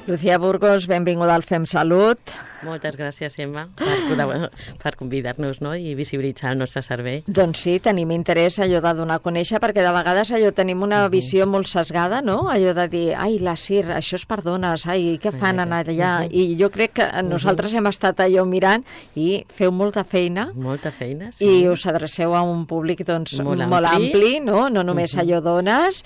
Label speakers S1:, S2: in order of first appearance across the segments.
S1: Lucía Burgos, benvinguda al Fem Salut.
S2: Moltes gràcies, Emma, per convidar-nos, no? I visibilitzar el nostre servei.
S1: Doncs sí, tenim interès allò de donar a conèixer, perquè de vegades allò tenim una visió molt sesgada, no? Allò de dir, ai, la CIR, això és per dones, ai, què fan allà? I jo crec que nosaltres hem estat allò mirant i feu molta feina.
S2: Molta feina, sí.
S1: I us adreceu a un públic doncs, molt ampli, no? No només allò dones,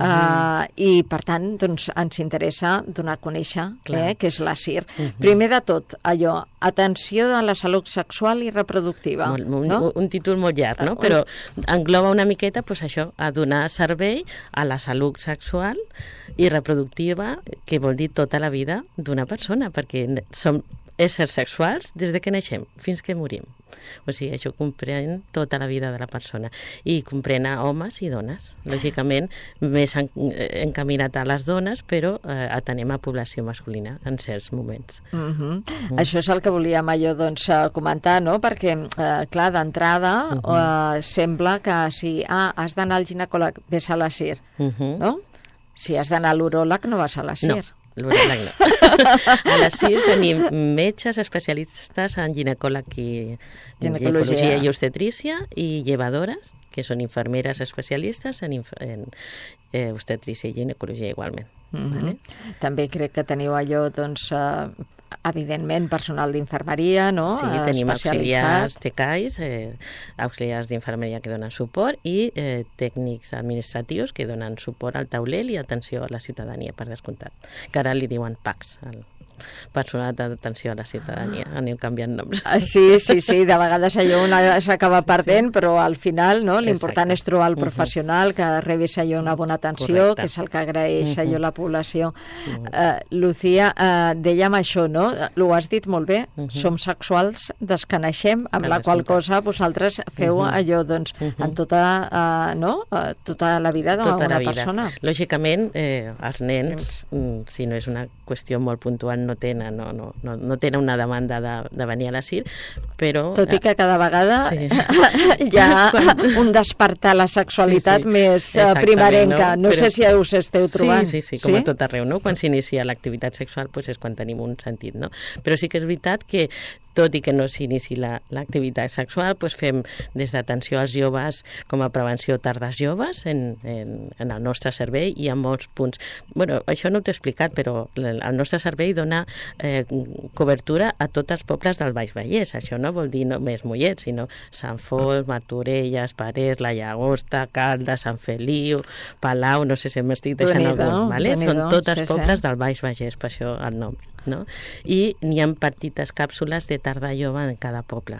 S1: i per tant doncs, ens interessa donar a conèixer què és la CIR. Primer de tot, allò, atenció a la salut sexual i reproductiva.
S2: Un títol molt llarg, no? Però engloba una miqueta doncs, això, a donar servei a la salut sexual i reproductiva, que vol dir tota la vida d'una persona, perquè som éssers sexuals des de que naixem fins que morim. O sigui, això comprèn tota la vida de la persona i comprèn a homes i dones. Lògicament, més encaminat a les dones, però atenem a població masculina en certs moments.
S1: Això és el que volíem allò doncs, comentar, no? Perquè, clar, d'entrada sembla que si has d'anar al ginecòleg, ves a la CIR, no? Si has d'anar a l'uròleg, no vas a la CIR.
S2: No. L'uròleg no. A la CIR tenim metges especialistes en ginecologia i obstetrícia i llevadores, que són infermeres especialistes en obstetrícia i ginecologia igualment. Vale?
S1: També crec que teniu allò, doncs, evidentment, personal d'infermeria, no?
S2: Sí, tenim auxiliars TCAIs, auxiliars d'infermeria que donen suport i tècnics administratius que donen suport al taulell i atenció a la ciutadania, per descomptat. Que ara li diuen PACs, el personal d'atenció a la ciutadania. Aneu canviant noms.
S1: Sí, de vegades allò s'acaba perdent, però al final l'important és trobar el professional que rebi allò una bona atenció, que és el que agraeix allò la població. Lucía, dèiem això, no? Ho has dit molt bé, som sexuals des que naixem, amb la qual cosa vosaltres feu allò doncs en tota la vida d'una persona.
S2: Lògicament, els nens, si no és una qüestió molt puntual, no tenen una demanda de venir a la CIR, però...
S1: Tot i que cada vegada hi ha un despertar la sexualitat més primerenca. No sé si us esteu trobant.
S2: Sí, com a tot arreu, no? Quan s'inicia l'activitat sexual és quan tenim un sentit, no? Però sí que és veritat que tot i que no s'inici l'activitat sexual, fem des d'atenció als joves com a prevenció tardes joves en el nostre servei i en molts punts. Bueno, això no t'he explicat, però el nostre servei dona cobertura a tots els pobles del Baix Vallès. Això no vol dir només Mollet, sinó Sant Fos, Martorelles, Parets, La Llagosta, Caldes, Sant Feliu, Palau, no sé si m'estic deixant algun, vale? Són tots els pobles del Baix Vallès, per això el nom. No? I n'hi ha petites càpsules de tarda jove en cada poble.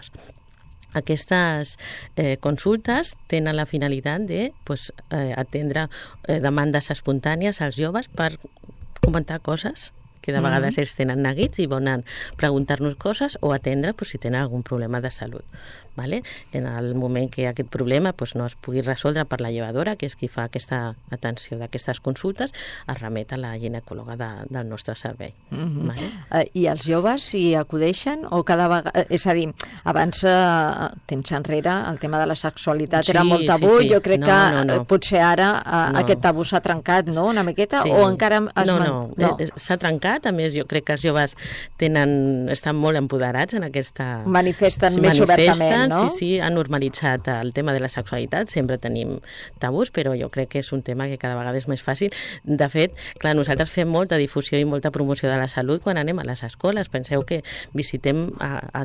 S2: Aquestes consultes tenen la finalitat de atendre demandes espontànies als joves per comentar coses que de vegades ells tenen neguits i volen preguntar-nos coses o atendre si tenen algun problema de salut. Vale? En el moment que aquest problema no es pugui resoldre per la llevadora, que és qui fa aquesta atenció d'aquestes consultes, es remet a la ginecòloga del nostre servei. Vale?
S1: I els joves hi acudeixen? O cada vegada... És a dir, abans, temps enrere, el tema de la sexualitat era molt tabú. Jo crec que potser ara aquest tabú s'ha trencat, no?, una miqueta, o encara...
S2: No, s'ha trencat. A més, jo crec que els joves estan molt empoderats en aquesta...
S1: Manifesten més obertament, no?
S2: Sí, han normalitzat el tema de la sexualitat. Sempre tenim tabús, però jo crec que és un tema que cada vegada és més fàcil. De fet, clar, nosaltres fem molta difusió i molta promoció de la salut quan anem a les escoles. Penseu que visitem a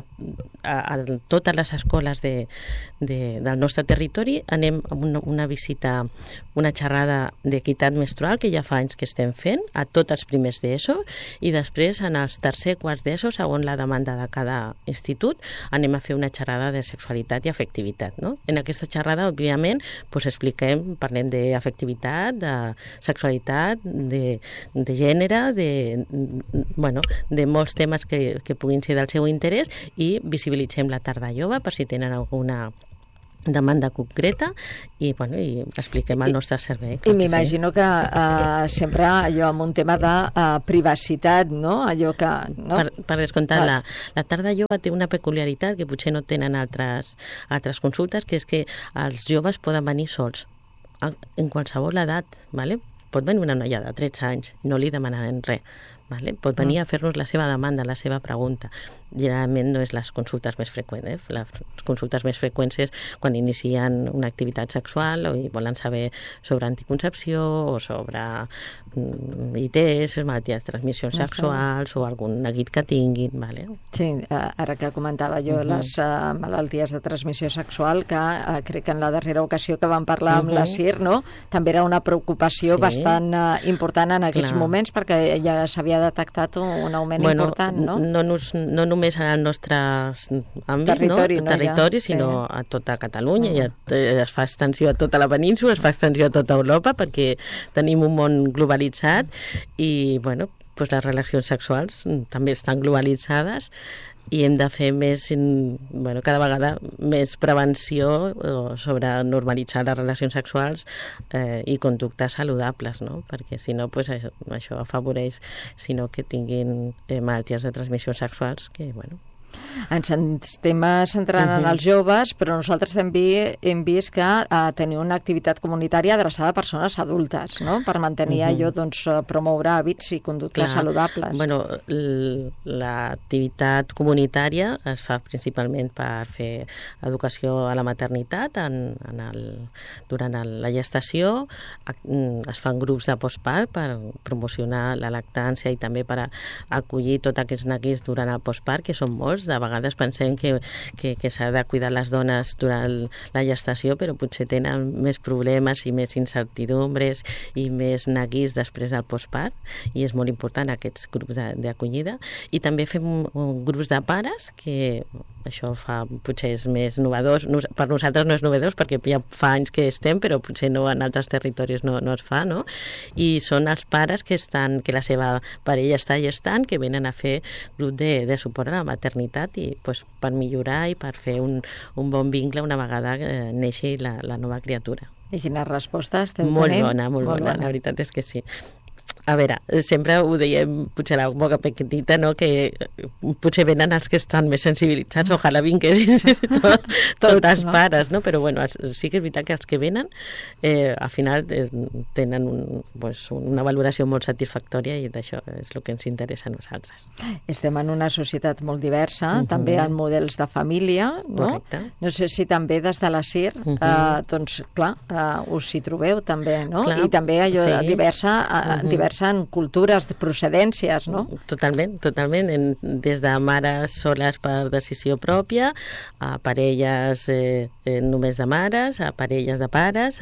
S2: totes les escoles del nostre territori, anem a una visita, una xerrada d'equitat menstrual que ja fa anys que estem fent a tots els primers d'ESO, i després en els tercer, quarts d'ESO, segons la demanda de cada institut, anem a fer una xerrada de sexualitat i afectivitat, no? En aquesta xerrada, òbviament, parlem d'afectivitat, de sexualitat, de gènere, de molts temes que puguin ser del seu interès, i visibilitzem la tarda jove per si tenen alguna demanda concreta i expliquem el nostre servei.
S1: I m'imagino que sempre allò amb un tema de privacitat, no? Allò que...
S2: Per descomptar, la tarda jove té una peculiaritat que potser no tenen altres consultes, que és que els joves poden venir sols, en qualsevol edat, ¿vale? Pot venir una noia de 13 anys, no li demanaran res, vale? Pot venir a fer-nos la seva demanda, la seva pregunta. Generalment no és les consultes més freqüents. Les consultes més freqüents és quan inicien una activitat sexual i volen saber sobre anticoncepció o sobre ITS, malalties de transmissió sexuals o algun neguit que tinguin. Vale?
S1: Sí, ara que comentava jo les malalties de transmissió sexual, que crec que en la darrera ocasió que vam parlar amb la CIR, no? També era una preocupació bastant important en aquests moments, perquè ja s'havia detectat un augment important, no?
S2: No només en el nostre àmbit, territori, sinó a tota Catalunya, i es fa extensió a tota la península, es fa extensió a tota Europa, perquè tenim un món globalitzat i, bueno, doncs les relacions sexuals també estan globalitzades i hem de fer més, cada vegada més prevenció sobre normalitzar les relacions sexuals i conductes saludables, no? Perquè si no, això afavoreix que tinguin malalties de transmissió sexuals que,
S1: Ens estem centrant en els joves, però nosaltres també hem vist que tenir una activitat comunitària adreçada a persones adultes, no? Per mantenir allò, promoure hàbits i conductes saludables.
S2: Bueno, l'activitat comunitària es fa principalment per fer educació a la maternitat durant la gestació. Es fan grups de postpart per promocionar la lactància i també per acollir tots aquests neguits durant el postpart, que són molts. De vegades pensem que s'ha de cuidar les dones durant la gestació, però potser tenen més problemes i més incertidumbres i més neguits després del postpart, i és molt important aquests grups d'acollida. I també fem grups de pares, que això potser és més novedós. Per nosaltres no és novedós, perquè ja fa anys que estem, però potser en altres territoris no es fa, no? I són els pares que la seva parella està gestant, que venen a fer grup de suport a la maternitat i per millorar i per fer un bon vincle una vegada neixi la nova criatura.
S1: I quines respostes esteu
S2: tenint?
S1: Molt bona,
S2: la veritat és que sí. A veure, sempre ho dèiem, potser a la boca petita, no? Que potser venen els que estan més sensibilitzats, ojalà vinguessin tots els pares, no? Però sí que és veritat que els que venen al final tenen una valoració molt satisfactòria, i d'això és el que ens interessa a nosaltres.
S1: Estem en una societat molt diversa, també en models de família, no?
S2: Correcte.
S1: No sé si també des de la CIR, doncs clar, us hi trobeu també, no?
S2: Clar,
S1: i també allò diversa en cultures, de procedències, no?
S2: Totalment. Des de mares soles per decisió pròpia, a parelles només de mares, a parelles de pares,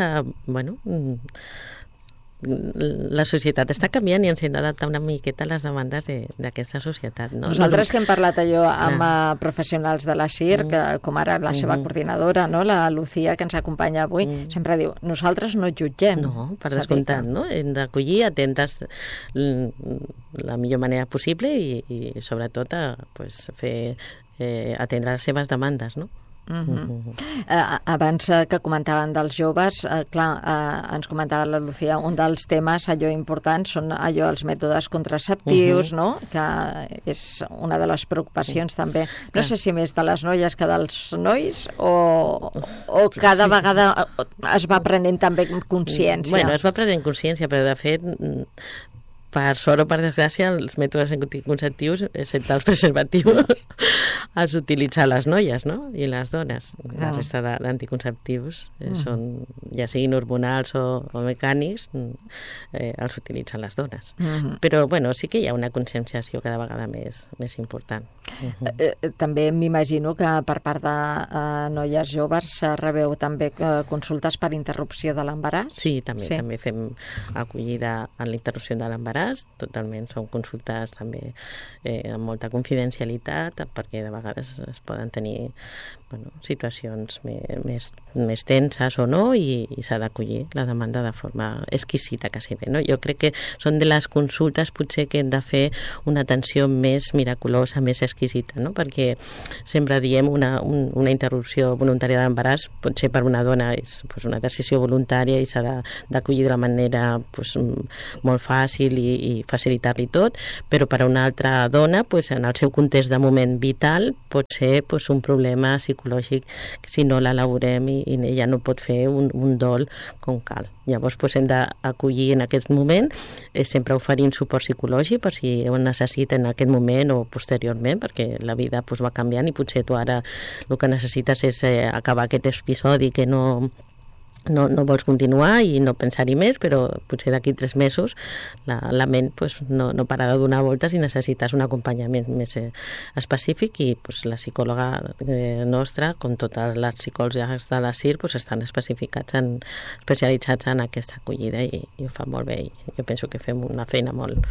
S2: la societat està canviant i ens hem d'adaptar una miqueta a les demandes d'aquesta societat, no?
S1: Nosaltres que hem parlat amb professionals de la CIR, com ara la seva coordinadora, no? La Lucía, que ens acompanya avui, sempre diu, nosaltres no jutgem.
S2: No, per descomptat, no? Hem d'acollir, atendre's la millor manera possible i sobretot atendre les seves demandes, no?
S1: Abans que comentaven dels joves, ens comentava la Lucía, un dels temes allò importants són els mètodes contraceptius, no? Que és una de les preocupacions també, no sé si més de les noies que dels nois o cada vegada es va prenent també consciència.
S2: Es va prenent consciència, però de fet per sort o per desgràcia, els mètodes anticonceptius, excepte els preservatius, els utilitzen les noies, no? I les dones. La resta d'anticonceptius són, ja siguin hormonals o mecànics, els utilitzen les dones. Però, sí que hi ha una conscienciació cada vegada més important.
S1: També m'imagino que per part de noies joves rebeu també consultes per interrupció de l'embaràs?
S2: Sí, també fem acollida en la interrupció de l'embaràs. Totalment, són consultes també amb molta confidencialitat, perquè de vegades es poden tenir situacions més tenses o no, i s'ha d'acollir la demanda de forma exquisita, quasi bé, no? Jo crec que són de les consultes potser que hem de fer una atenció més miraculosa, més exquisita, no? Perquè sempre diem una interrupció voluntària de l'embaràs potser per una dona és una decisió voluntària i s'ha d'acollir de la manera molt fàcil i i facilitar-li tot, però per a una altra dona, pues, en el seu context de moment vital, pot ser pues, un problema psicològic si no l'elaborem i ella no pot fer un dol com cal. Llavors pues, hem d'acollir en aquest moment, sempre oferint suport psicològic per si ho necessita en aquest moment o posteriorment, perquè la vida pues, va canviant i potser tu ara el que necessites és acabar aquest episodi que no vols continuar i no pensar-hi més, però potser d'aquí 3 mesos la ment pues, no para de donar voltes i necessites un acompanyament més específic i pues, la psicòloga nostra, com totes les psicòlogues de la CIR, pues, estan especialitzats en aquesta acollida i ho fan molt bé i jo penso que fem una feina molt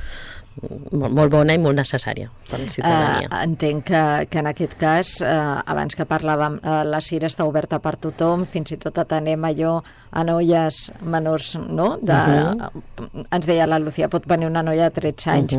S2: bona i molt necessària per la ciutadania.
S1: Entenc que en aquest cas, abans que parlàvem, la CIR està oberta per tothom, fins i tot atenem allò a noies menors, no? Ens deia la Lucía, pot venir una noia de 13 anys.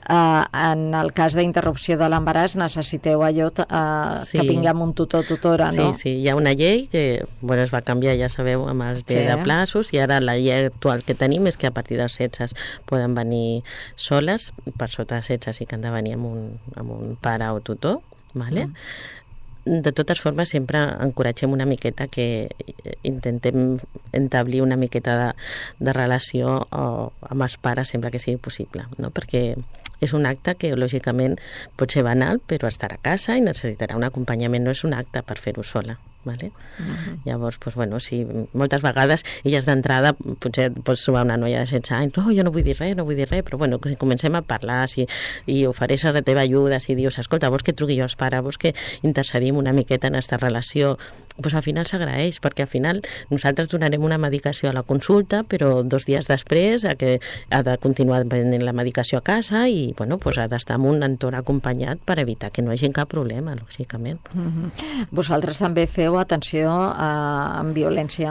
S1: En el cas d'interrupció de l'embaràs necessiteu allò que vingui amb un tutora, no?
S2: Sí, hi ha una llei que es va canviar, ja sabeu, amb els de plaços, i ara la llei actual que tenim és que a partir dels 16 poden venir soles, per sota de 16 sí que han de venir amb un pare o tutor, vale? De totes formes, sempre encoratgem una miqueta que intentem establir una miqueta de relació amb els pares sempre que sigui possible, no? Perquè és un acte que, lògicament, pot ser banal, però estarà a casa i necessitarà un acompanyament, no és un acte per fer-ho sola. Vale? Llavors, pues, sí, moltes vegades elles d'entrada potser pots trobar una noia de 16 anys, no, jo no vull dir res, però si comencem a parlar i ofereixes la teva ajuda, si dius, escolta, vols que truqui jo als pares, vols que intercedim una miqueta en aquesta relació, pues al final s'agraeix, perquè al final nosaltres donarem una medicació a la consulta, però 2 dies després que ha de continuar prenent la medicació a casa i pues ha d'estar en un entorn acompanyat per evitar que no hi hagi cap problema, lògicament.
S1: Vosaltres també feu atenció amb violència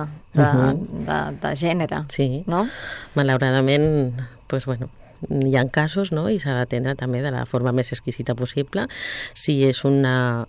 S1: de gènere,
S2: sí,
S1: no?
S2: Malauradament, hi ha casos, no? I s'ha d'atendre també de la forma més exquisita possible. Si és un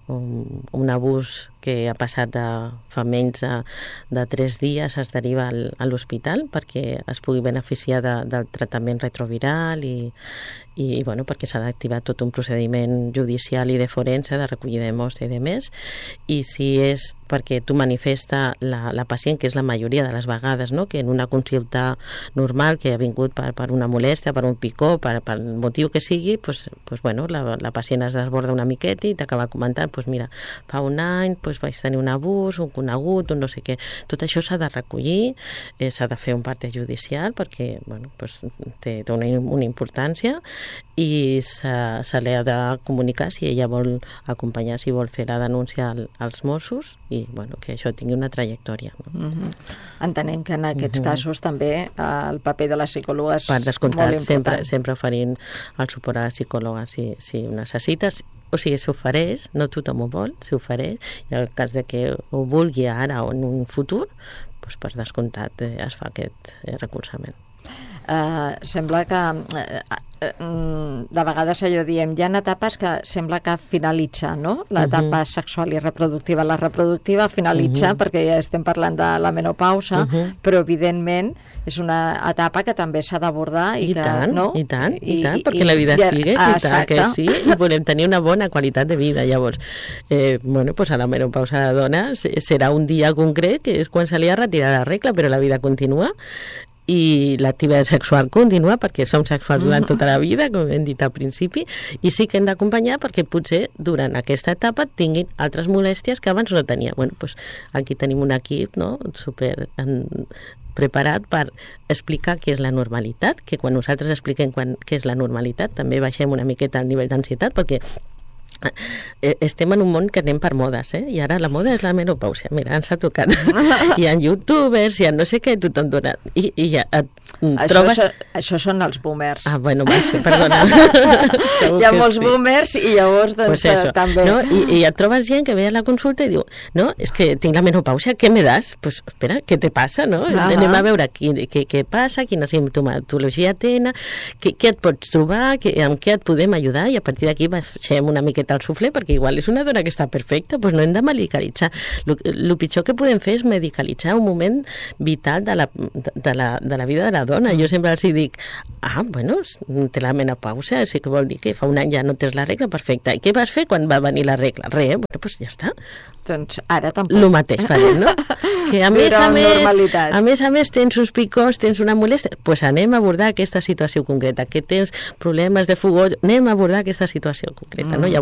S2: abús que ha passat fa menys de 3 dies, es deriva a l'hospital perquè es pugui beneficiar del tractament retroviral i perquè s'ha d'activar tot un procediment judicial i de forense, de recollida de mostra i de més. I si és perquè tu manifesta la pacient, que és la majoria de les vegades, no? Que en una consulta normal que ha vingut per una molèstia, per un picó, per el motiu que sigui, la pacient es desborda una miqueta i t'acaba comentant, mira, fa un any vaig tenir un abús, un conegut, un no sé què. Tot això s'ha de recollir, s'ha de fer un parte judicial perquè té una importància i se li ha de comunicar si ella vol acompanyar, si vol fer la denúncia als Mossos i que això tingui una trajectòria. No?
S1: Entenem que en aquests casos també el paper de la psicòloga és molt important.
S2: Sempre oferint el suport a la psicòloga si ho necessites. O sigui, s'ofereix, no tothom ho vol, s'ofereix, i en el cas de que ho vulgui ara o en un futur, per descomptat es fa aquest recolzament.
S1: Sembla que de vegades allò diem, hi ha etapes que sembla que finalitza, no? L'etapa sexual i reproductiva. La reproductiva finalitza perquè ja estem parlant de la menopausa, però evidentment és una etapa que també s'ha d'abordar
S2: I tant, perquè la vida sigue, que sí, i volem tenir una bona qualitat de vida. Llavors, a la menopausa de la dona serà un dia concret, que és quan se li ha retirat la regla, però la vida continua i l'activitat sexual continua perquè som sexuals durant tota la vida, com hem dit al principi, i sí que hem d'acompanyar perquè potser durant aquesta etapa tinguin altres molèsties que abans no tenia. Aquí tenim un equip, no?, super preparat per explicar què és la normalitat, que quan nosaltres expliquem què és la normalitat també baixem una miqueta el nivell d'ansietat, perquè estem en un món que anem per modes, i ara la moda és la menopausia. Mira, ens ha tocat. Hi ha youtubers, hi ha no sé què, tothom dona. I ja trobes...
S1: Això són els boomers.
S2: Perdona.
S1: Hi ha molts boomers i llavors també...
S2: No? I et trobes gent que ve a la consulta i diu, no, és que tinc la menopausia, què me das? Espera, què te passa, no? Anem a veure què passa, quina simptomatologia tenen, què et pots trobar, amb què et podem ajudar, i a partir d'aquí baixem una miqueta miqueta el suflé, perquè igual és una dona que està perfecta, doncs no hem de medicalitzar. El pitjor que podem fer és medicalitzar un moment vital de la vida de la dona. Jo sempre els dic, bueno, té la menopausa, sí que vol dir que fa un any ja no tens la regla, perfecte. I què vas fer quan va venir la regla? Res, bueno, doncs ja està.
S1: Doncs ara tampoc.
S2: El mateix farem, no? Que a més a més tens uns picors, tens una molèstia, doncs anem a abordar aquesta situació concreta. Que tens problemes de fogoll, anem a abordar aquesta situació concreta, no?